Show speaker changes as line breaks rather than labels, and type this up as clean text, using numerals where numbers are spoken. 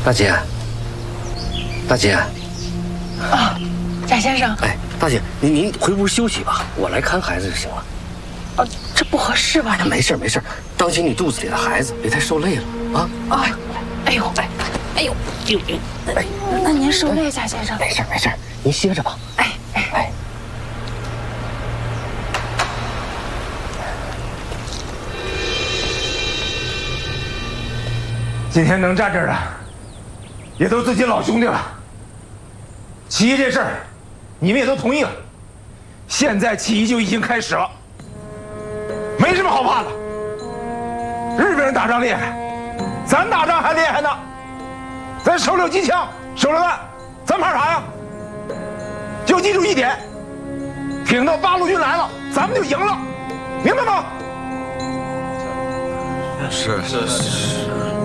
大姐，大姐。
啊，贾先生。
哎，大姐，您回屋休息吧，我来看孩子就行了。
哦，这不合适吧？
没事没事，当心你肚子里的孩子，别太受累了啊！
啊，哎呦，哎呦，哎，那您受累，贾先生。
没事没事，您歇着吧。哎。
今天能站这儿的，也都自己老兄弟了。起义这事儿，你们也都同意了。现在起义就已经开始了，没什么好怕的。日本人打仗厉害，咱打仗还厉害呢。咱手里有机枪，手榴弹，咱怕啥呀？就记住一点，挺到八路军来了，咱们就赢了，明白吗？
是。